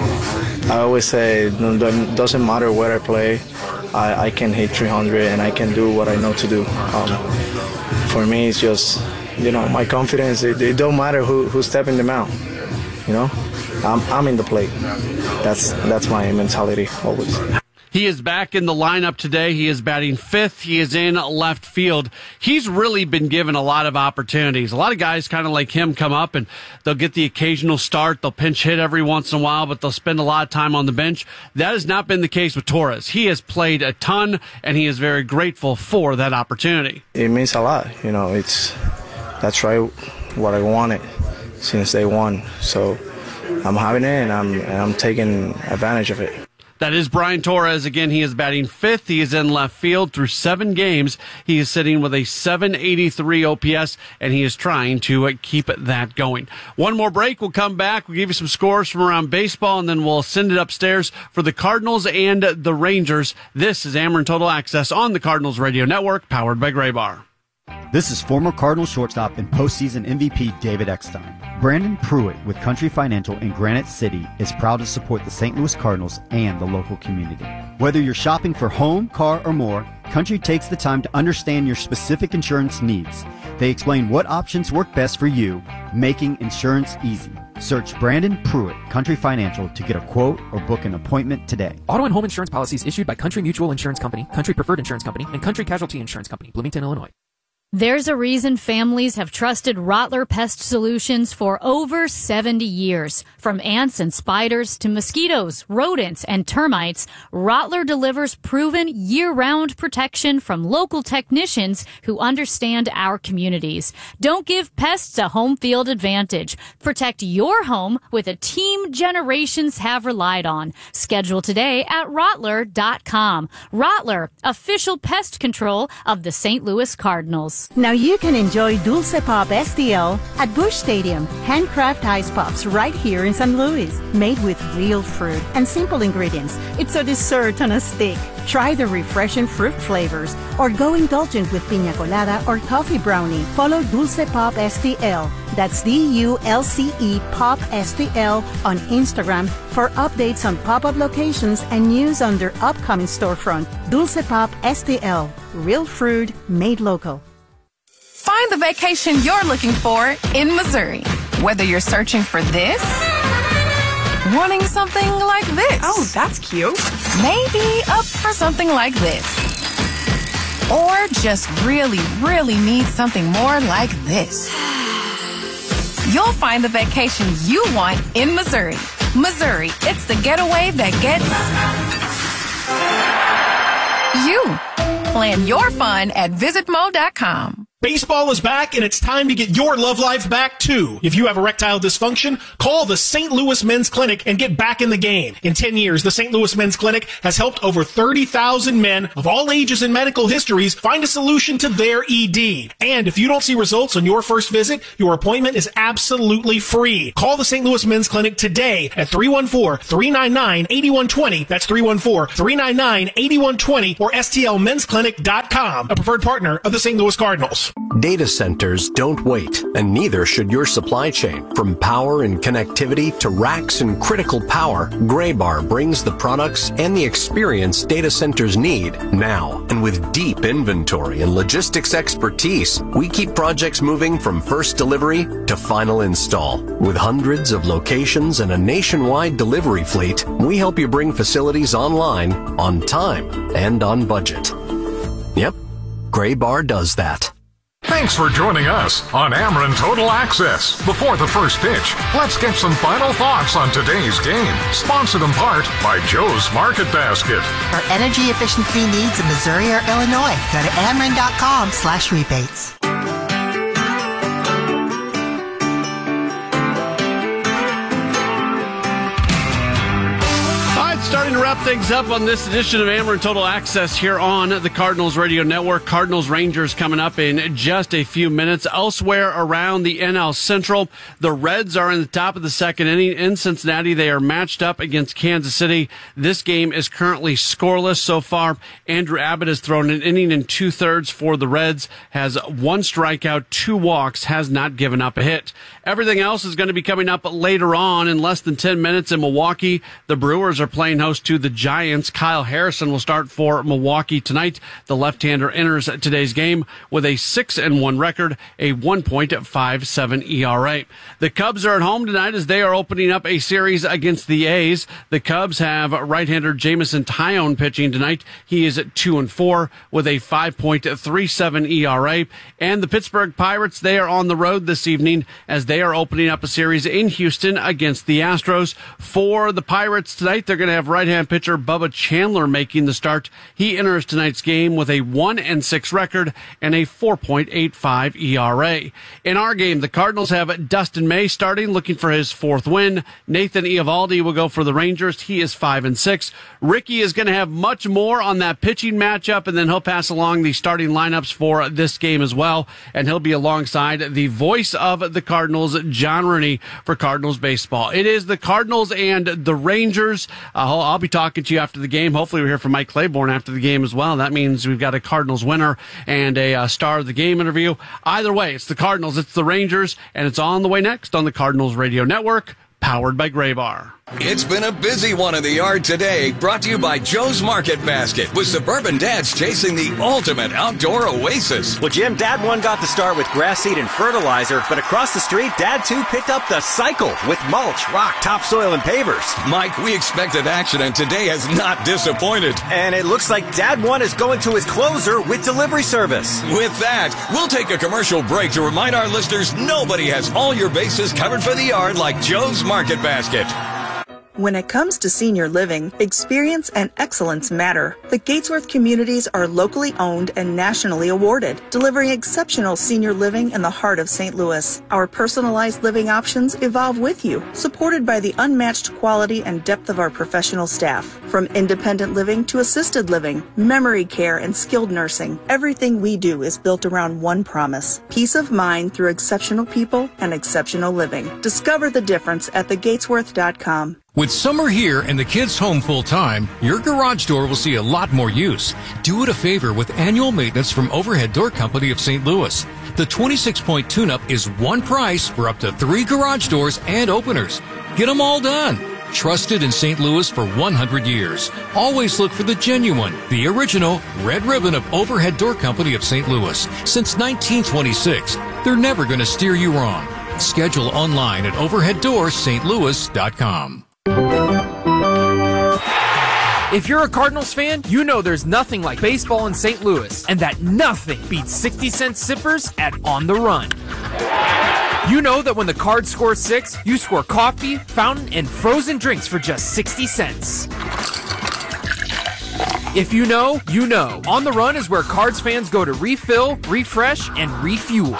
I always say it doesn't matter where I play, I, I can hit three hundred and I can do what I know to do. Um, for me, it's just, you know, my confidence, it, it don't matter who, who's stepping the mound, you know? I'm, I'm in the plate. That's, that's my mentality always. He is back in the lineup today. He is batting fifth. He is in left field. He's really been given a lot of opportunities. A lot of guys kind of like him come up and they'll get the occasional start. They'll pinch hit every once in a while, but they'll spend a lot of time on the bench. That has not been the case with Torres. He has played a ton, and he is very grateful for that opportunity. It means a lot. You know, it's that's right what I wanted since day one. So I'm having it, and I'm, and I'm taking advantage of it. That is Brian Torres. Again, he is batting fifth. He is in left field through seven games. He is sitting with a seven eighty-three O P S, and he is trying to keep that going. One more break. We'll come back. We'll give you some scores from around baseball, and then we'll send it upstairs for the Cardinals and the Rangers. This is Ameren Total Access on the Cardinals Radio Network, powered by Graybar. This is former Cardinals shortstop and postseason M V P David Eckstein. Brandon Pruitt with Country Financial in Granite City is proud to support the Saint Louis Cardinals and the local community. Whether you're shopping for home, car, or more, Country takes the time to understand your specific insurance needs. They explain what options work best for you, making insurance easy. Search Brandon Pruitt, Country Financial, to get a quote or book an appointment today. Auto and home insurance policies issued by Country Mutual Insurance Company, Country Preferred Insurance Company, and Country Casualty Insurance Company, Bloomington, Illinois. There's a reason families have trusted Rottler Pest Solutions for over seventy years. From ants and spiders to mosquitoes, rodents, and termites, Rottler delivers proven year-round protection from local technicians who understand our communities. Don't give pests a home field advantage. Protect your home with a team generations have relied on. Schedule today at Rottler dot com. Rottler, official pest control of the Saint Louis Cardinals. Cardinals. Now you can enjoy Dulce Pop S T L at Busch Stadium. Handcraft ice pops right here in Saint Louis. Made with real fruit and simple ingredients. It's a dessert on a stick. Try the refreshing fruit flavors or go indulgent with piña colada or coffee brownie. Follow Dulce Pop S T L. That's D U L C E Pop S T L on Instagram for updates on pop-up locations and news on their upcoming storefront. Dulce Pop S T L. Real fruit made local. Find the vacation you're looking for in Missouri. Whether you're searching for this, wanting something like this. Oh, that's cute. Maybe up for something like this. Or just really, really need something more like this. You'll find the vacation you want in Missouri. Missouri, it's the getaway that gets you. Plan your fun at visit mo dot com. Baseball is back, and it's time to get your love life back, too. If you have erectile dysfunction, call the Saint Louis Men's Clinic and get back in the game. In ten years, the Saint Louis Men's Clinic has helped over thirty thousand men of all ages and medical histories find a solution to their E D. And if you don't see results on your first visit, your appointment is absolutely free. Call the Saint Louis Men's Clinic today at three one four, three nine nine, eight one two zero. That's three one four, three nine nine, eight one two zero or S T L mens clinic dot com, a preferred partner of the Saint Louis Cardinals. Data centers don't wait, and neither should your supply chain. From power and connectivity to racks and critical power, Graybar brings the products and the experience data centers need now. And with deep inventory and logistics expertise, we keep projects moving from first delivery to final install. With hundreds of locations and a nationwide delivery fleet, we help you bring facilities online, on time, and on budget. Yep, Graybar does that. Thanks for joining us on Ameren Total Access. Before the first pitch, let's get some final thoughts on today's game. Sponsored in part by Joe's Market Basket. For energy efficiency needs in Missouri or Illinois, go to ameren dot com slash rebates. Starting to wrap things up on this edition of Ameren Total Access here on the Cardinals Radio Network. Cardinals Rangers coming up in just a few minutes. Elsewhere around the N L Central, the Reds are in the top of the second inning. In Cincinnati, they are matched up against Kansas City. This game is currently scoreless so far. Andrew Abbott has thrown an inning and two-thirds for the Reds, has one strikeout, two walks, has not given up a hit. Everything else is going to be coming up later on in less than ten minutes in Milwaukee. The Brewers are playing host to the Giants. Kyle Harrison will start for Milwaukee tonight. The left-hander enters today's game with a six and one record, a one point five seven E R A. The Cubs are at home tonight as they are opening up a series against the A's. The Cubs have right-hander Jameson Taillon pitching tonight. He is at two and four with a five point three seven E R A. And the Pittsburgh Pirates, they are on the road this evening as they are opening up a series in Houston against the Astros. For the Pirates tonight, they're going to have right-hand pitcher Bubba Chandler making the start. He enters tonight's game with a one and six record and a four point eight five E R A. In our game, the Cardinals have Dustin May starting, looking for his fourth win. Nathan Eovaldi will go for the Rangers. He is five and six. Ricky is going to have much more on that pitching matchup, and then he'll pass along the starting lineups for this game as well. And he'll be alongside the voice of the Cardinals, John Rooney, for Cardinals baseball. It is the Cardinals and the Rangers. Uh, I'll, I'll be talking to you after the game. Hopefully we'll hear from Mike Claiborne after the game as well. That means we've got a Cardinals winner and a uh, star of the game interview. Either way, it's the Cardinals, it's the Rangers, and it's on the way next on the Cardinals Radio Network, powered by Graybar. It's been a busy one in the yard today, brought to you by Joe's Market Basket, with suburban dads chasing the ultimate outdoor oasis. Well, Jim, Dad one got the start with grass seed and fertilizer, but across the street, Dad two picked up the cycle with mulch, rock, topsoil, and pavers. Mike, we expected action, and today has not disappointed. And it looks like Dad one is going to his closer with delivery service. With that, we'll take a commercial break to remind our listeners nobody has all your bases covered for the yard like Joe's Market Basket. When it comes to senior living, experience and excellence matter. The Gatesworth communities are locally owned and nationally awarded, delivering exceptional senior living in the heart of Saint Louis. Our personalized living options evolve with you, supported by the unmatched quality and depth of our professional staff. From independent living to assisted living, memory care, and skilled nursing, everything we do is built around one promise: peace of mind through exceptional people and exceptional living. Discover the difference at the gatesworth dot com. With summer here and the kids home full-time, your garage door will see a lot more use. Do it a favor with annual maintenance from Overhead Door Company of Saint Louis. The twenty-six point tune-up is one price for up to three garage doors and openers. Get them all done. Trusted in Saint Louis for one hundred years. Always look for the genuine, the original red ribbon of Overhead Door Company of Saint Louis. Since nineteen twenty-six, they're never going to steer you wrong. Schedule online at overhead doors st louis dot com. If you're a Cardinals fan, you know there's nothing like baseball in Saint Louis, and that nothing beats sixty cent sippers at On the Run. You know that when the Cards score six, you score coffee, fountain, and frozen drinks for just sixty cents. If you know, you know. On the Run is where Cards fans go to refill, refresh, and refuel.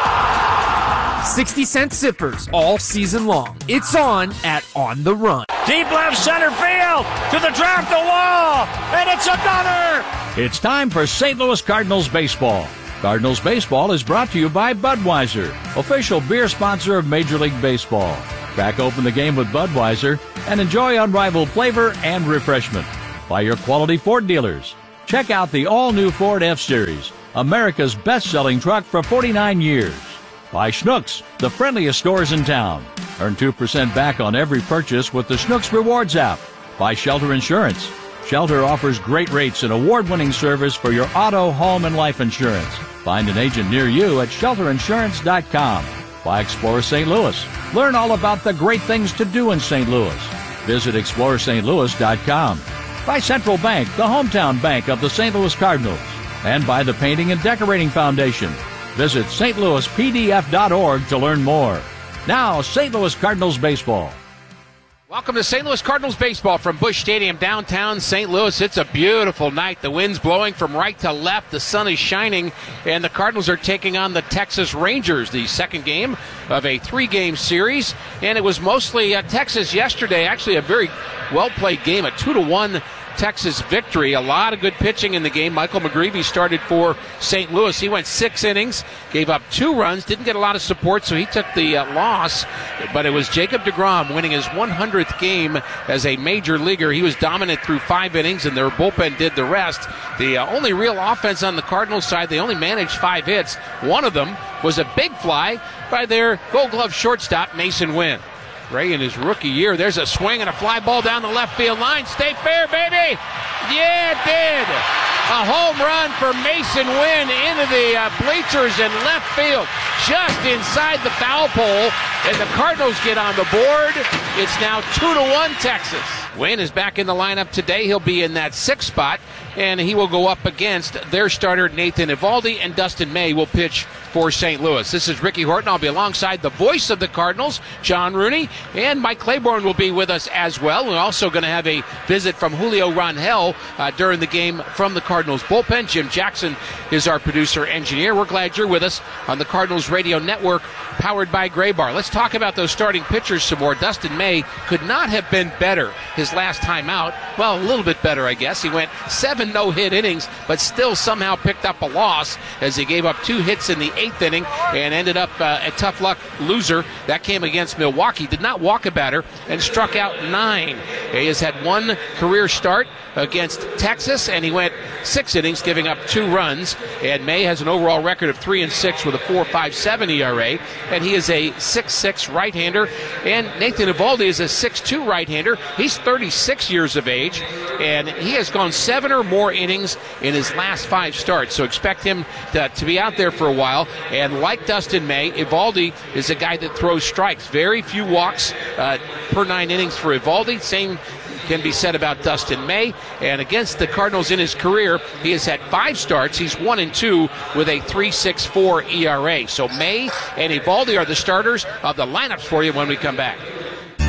sixty cent sippers all season long. It's on at On the Run. Deep left center field to the track, the wall, and it's another. It's time for Saint Louis Cardinals baseball. Cardinals baseball is brought to you by Budweiser, official beer sponsor of Major League Baseball. Crack open the game with Budweiser and enjoy unrivaled flavor and refreshment. By your quality Ford dealers. Check out the all-new Ford F-Series, America's best-selling truck for forty-nine years. By Schnucks, the friendliest stores in town. Earn two percent back on every purchase with the Schnucks Rewards app. By Shelter Insurance. Shelter offers great rates and award-winning service for your auto, home, and life insurance. Find an agent near you at shelter insurance dot com. By Explore Saint Louis. Learn all about the great things to do in Saint Louis. Visit explore st louis dot com. By Central Bank, the hometown bank of the Saint Louis Cardinals. And by the Painting and Decorating Foundation. Visit st louis p d f dot org to learn more. Now, Saint Louis Cardinals baseball. Welcome to Saint Louis Cardinals baseball from Busch Stadium, downtown Saint Louis. It's a beautiful night. The wind's blowing from right to left. The sun is shining, and the Cardinals are taking on the Texas Rangers, the second game of a three-game series. And it was mostly uh, Texas yesterday. Actually, a very well-played game, a two to one Texas victory. A lot of good pitching in the game. Michael McGreevy started for Saint Louis. He went six innings, gave up two runs, didn't get a lot of support, so he took the uh, loss. But it was Jacob deGrom winning his one hundredth game as a major leaguer. He was dominant through five innings, and their bullpen did the rest. The uh, only real offense on the Cardinals side, they only managed five hits. One of them was a big fly by their Gold Glove shortstop, Mason Wynn. Ray in his rookie year. There's a swing and a fly ball down the left field line. Stay fair, baby. Yeah, it did. A home run for Mason Wynn into the uh, bleachers in left field, just inside the foul pole, and the Cardinals get on the board. It's now two to one Texas. Wynn is back in the lineup today. He'll be in that sixth spot, and he will go up against their starter Nathan Eovaldi, and Dustin May will pitch for Saint Louis. This is Ricky Horton. I'll be alongside the voice of the Cardinals, John Rooney, and Mike Claiborne will be with us as well. We're also going to have a visit from Julio Rangel uh, during the game from the Cardinals bullpen. Jim Jackson is our producer-engineer. We're glad you're with us on the Cardinals Radio Network, powered by Graybar. Let's talk about those starting pitchers some more. Dustin May could not have been better his last time out. Well, a little bit better, I guess. He went seven no-hit innings, but still somehow picked up a loss as he gave up two hits in the eighth inning and ended up uh, a tough luck loser. That came against Milwaukee. Did not walk a batter and struck out nine. He has had one career start against Texas, and he went six innings, giving up two runs. And May has an overall record of three and six with a four point five seven E R A, and he is a six six right-hander. And Nathan Eovaldi is a six two right-hander. He's thirty-six years of age, and he has gone seven or more innings in his last five starts. So expect him to, to be out there for a while. And like Dustin May, Eovaldi is a guy that throws strikes. Very few walks uh, per nine innings for Eovaldi. Same can be said about Dustin May. And against the Cardinals in his career, he has had five starts. He's one and two with a three point six four E R A. So May and Eovaldi are the starters of the lineups for you when we come back.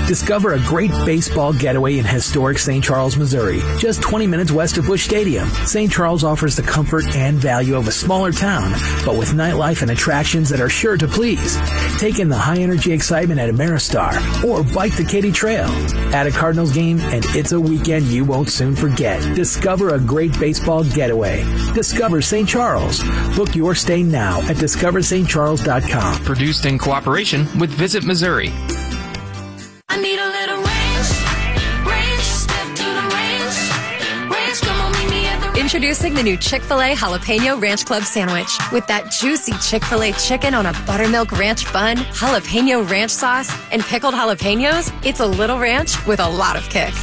Discover a great baseball getaway in historic Saint Charles, Missouri, just twenty minutes west of Busch Stadium. Saint Charles offers the comfort and value of a smaller town, but with nightlife and attractions that are sure to please. Take in the high-energy excitement at Ameristar or bike the Katy Trail. At a Cardinals game, and it's a weekend you won't soon forget. Discover a great baseball getaway. Discover Saint Charles. Book your stay now at discover st charles dot com. Produced in cooperation with Visit Missouri. I need a little range, range, step to the range, range, come on, meet me at the range. Introducing the new Chick-fil-A Jalapeno Ranch Club Sandwich. With that juicy Chick-fil-A chicken on a buttermilk ranch bun, jalapeno ranch sauce, and pickled jalapenos, it's a little ranch with a lot of kick.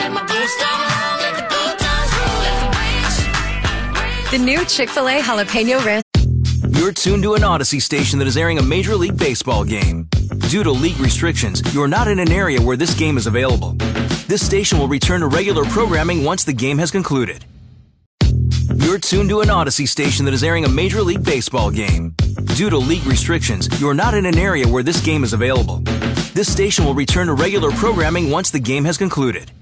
The new Chick-fil-A Jalapeno Ranch. You're tuned to an Odyssey station that is airing a Major League Baseball game. Due to league restrictions, you're not in an area where this game is available. This station will return to regular programming once the game has concluded. You're tuned to an Odyssey station that is airing a Major League Baseball game. Due to league restrictions, you're not in an area where this game is available. This station will return to regular programming once the game has concluded.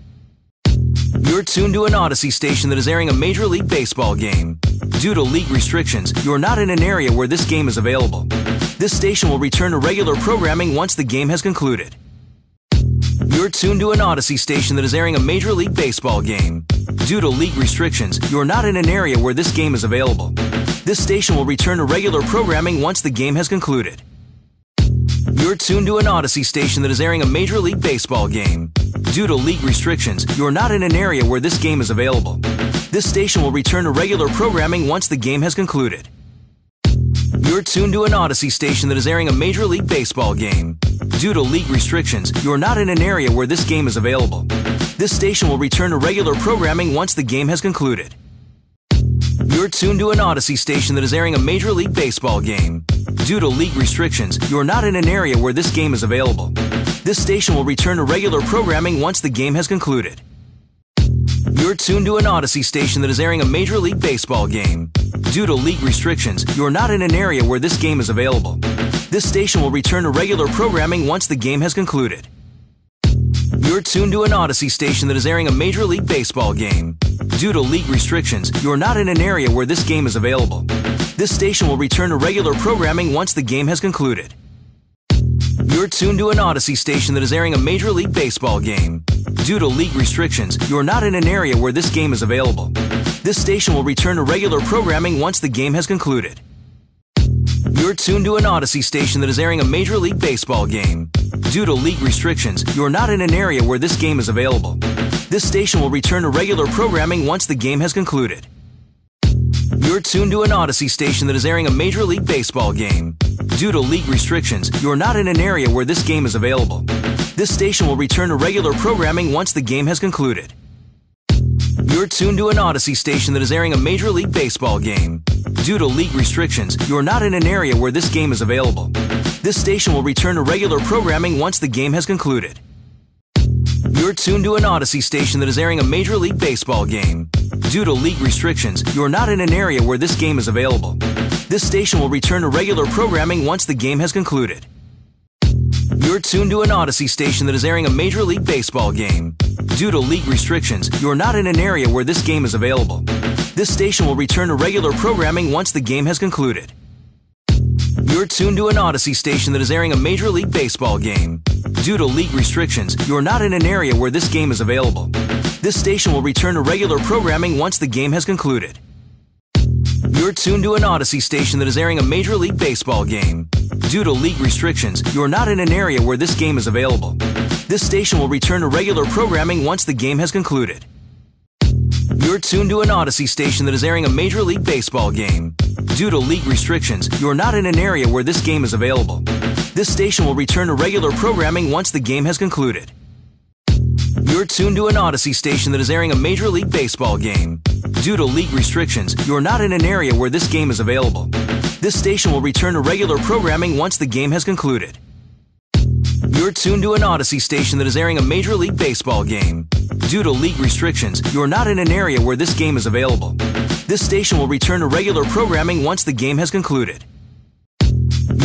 You're tuned to an Odyssey station that is airing a Major League Baseball game. Due to league restrictions, you're not in an area where this game is available. This station will return to regular programming once the game has concluded. You're tuned to an Odyssey station that is airing a Major League Baseball game. Due to league restrictions, you're not in an area where this game is available. This station will return to regular programming once the game has concluded. You're tuned to an Odyssey station that is airing a Major League Baseball game. Due to league restrictions, you're not in an area where this game is available. This station will return to regular programming once the game has concluded. You're tuned to an Odyssey station that is airing a Major League Baseball game. Due to league restrictions, you're not in an area where this game is available. This station will return to regular programming once the game has concluded. You're tuned to an Odyssey station that is airing a Major League Baseball game. Due to league restrictions, you're not in an area where this game is available. This station will return to regular programming once the game has concluded. You're tuned to an Odyssey station that is airing a Major League Baseball game. Due to league restrictions, you're not in an area where this game is available. This station will return to regular programming once the game has concluded. You're tuned to an Odyssey station that is airing a Major League Baseball game. Due to league restrictions, you're not in an area where this game is available. This station will return to regular programming once the game has concluded. You're tuned to an Odyssey station that is airing a Major League Baseball game. Due to league restrictions, you're not in an area where this game is available. This station will return to regular programming once the game has concluded. You're tuned to an Odyssey station that is airing a Major League Baseball game. Due to league restrictions, you're not in an area where this game is available. This station will return to regular programming once the game has concluded. You're tuned to an Odyssey station that is airing a Major League Baseball game. Due to league restrictions, you're not in an area where this game is available. This station will return to regular programming once the game has concluded. You're tuned to an Odyssey station that is airing a Major League Baseball game. Due to league restrictions, you're not in an area where this game is available. This station will return to regular programming once the game has concluded. You're tuned to an Odyssey station that is airing a Major League Baseball game. Due to league restrictions, you're not in an area where this game is available. This station will return to regular programming once the game has concluded. You're tuned to an Odyssey station that is airing a Major League Baseball game. Due to league restrictions, you're not in an area where this game is available. This station will return to regular programming once the game has concluded. You're tuned to an Odyssey station that is airing a Major League Baseball game. Due to league restrictions, you're not in an area where this game is available. This station will return to regular programming once the game has concluded. You're tuned to an Odyssey station that is airing a Major League Baseball game. Due to league restrictions, you're not in an area where this game is available. This station will return to regular programming once the game has concluded. You're tuned to an Odyssey station that is airing a Major League Baseball game. Due to league restrictions, you're not in an area where this game is available. This station will return to regular programming once the game has concluded. You're tuned to an Odyssey station that is airing a Major League Baseball game. Due to league restrictions, you're not in an area where this game is available. This station will return to regular programming once the game has concluded. You're tuned to an Odyssey station that is airing a Major League Baseball game. Due to league restrictions, you're not in an area where this game is available. This station will return to regular programming once the game has concluded.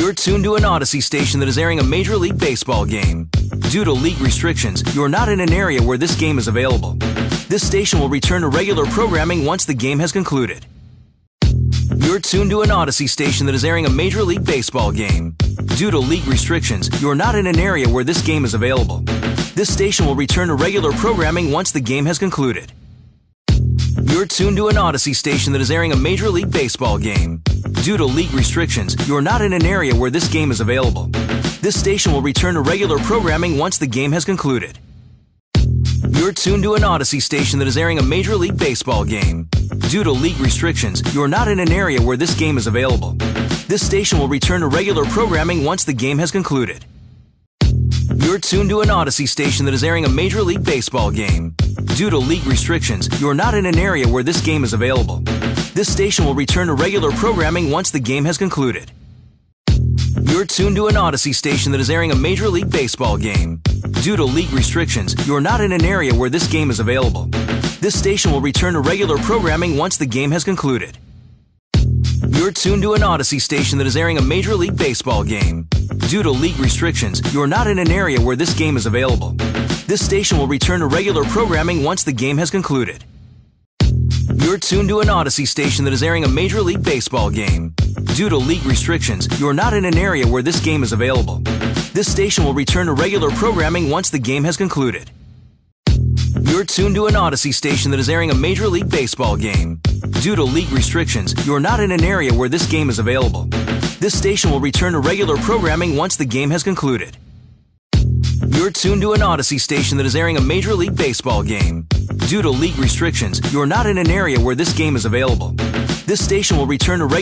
You're tuned to an Odyssey station that is airing a Major League Baseball game. Due to league restrictions, you're not in an area where this game is available. This station will return to regular programming once the game has concluded. You're tuned to an Odyssey station that is airing a Major League Baseball game. Due to league restrictions, you're not in an area where this game is available. This station will return to regular programming once the game has concluded. You're tuned to an Odyssey station that is airing a Major League Baseball game. Due to league restrictions, you're not in an area where this game is available. This station will return to regular programming once the game has concluded. You're tuned to an Odyssey station that is airing a Major League Baseball game. Due to league restrictions, you're not in an area where this game is available. This station will return to regular programming once the game has concluded. You're tuned to an Odyssey station that is airing a Major League Baseball game. Due to league restrictions, you're not in an area where this game is available. This station will return to regular programming once the game has concluded. You're tuned to an Odyssey station that is airing a Major League Baseball game. Due to league restrictions, you're not in an area where this game is available. This station will return to regular programming once the game has concluded. You're tuned to an Odyssey station that is airing a Major League Baseball game. Due to league restrictions, you're not in an area where this game is available. This station will return to regular programming once the game has concluded. You're tuned to an Odyssey station that is airing a Major League Baseball game. Due to league restrictions, you're not in an area where this game is available. This station will return to regular programming once the game has concluded. You're tuned to an Odyssey station that is airing a Major League Baseball game. Due to league restrictions, you're not in an area where this game is available. This station will return to regular programming once the game has concluded. You're tuned to an Odyssey station that is airing a Major League Baseball game. Due to league restrictions, you're not in an area where this game is available. This station will return to regular